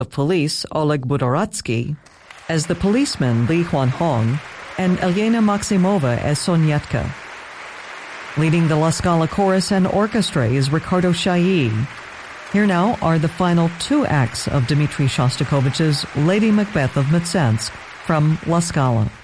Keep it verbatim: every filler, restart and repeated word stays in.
of Police Oleg Budoratsky, as the policeman Li Huanhong, and Elena Maximova as Sonyetka. Leading the La Scala Chorus and Orchestra is Ricardo Chailly. Here now are the final two acts of Dmitri Shostakovich's Lady Macbeth of Mtsensk from La Scala.